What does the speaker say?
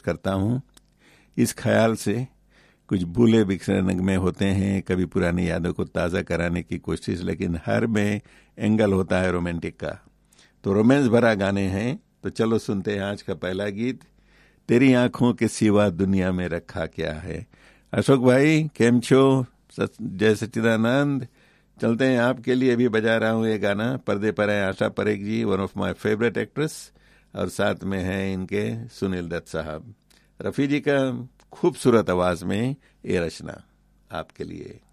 करता हूँ। इस ख्याल से कुछ भूले बिखरे नगमे होते हैं, कभी पुरानी यादों को ताज़ा कराने की कोशिश, लेकिन हर में एंगल होता है रोमांटिक का। तो रोमांस भरा गाने हैं, तो चलो सुनते हैं आज का पहला गीत, तेरी आंखों के सिवा दुनिया में रखा क्या है। अशोक भाई केम छो, जय सच्चिदानंद। चलते हैं, आपके लिए भी बजा रहा हूँ ये गाना। पर्दे पर है आशा परेख जी, one of my favourite actress, और साथ में हैं इनके सुनील दत्त साहब। रफ़ी जी का खूबसूरत आवाज में ये रचना आपके लिए।